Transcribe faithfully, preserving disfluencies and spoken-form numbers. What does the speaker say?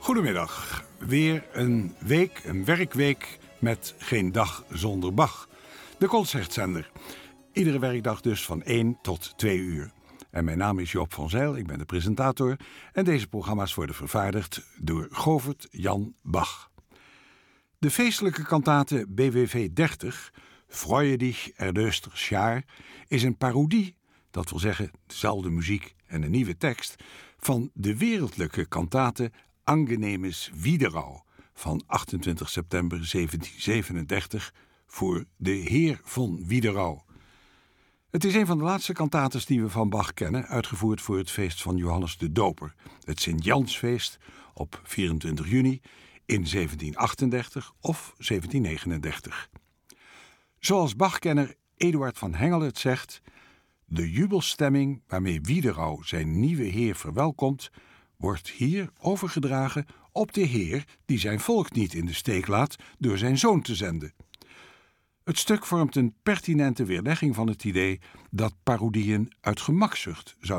Goedemiddag. Weer een week, een werkweek met geen dag zonder Bach. De Concertzender. Iedere werkdag dus van één tot twee uur. En mijn naam is Joop van Zijl, ik ben de presentator. En deze programma's worden vervaardigd door Govert Jan Bach. De feestelijke kantate B W V dertig, Freue dich erlöstes Jaar, is een parodie, dat wil zeggen dezelfde muziek en een nieuwe tekst, van de wereldlijke kantate Angenehmes Wiederau van achtentwintig september zeventien zevenendertig voor de Heer von Wiederau. Het is een van de laatste kantates die we van Bach kennen, uitgevoerd voor het feest van Johannes de Doper, het Sint-Jansfeest op vierentwintig juni in zeventien achtendertig of zeventien negenendertig. Zoals Bachkenner Eduard van Hengel het zegt, de jubelstemming waarmee Wiederau zijn nieuwe heer verwelkomt, wordt hier overgedragen op de Heer die zijn volk niet in de steek laat door zijn zoon te zenden. Het stuk vormt een pertinente weerlegging van het idee dat parodieën uit gemakzucht zouden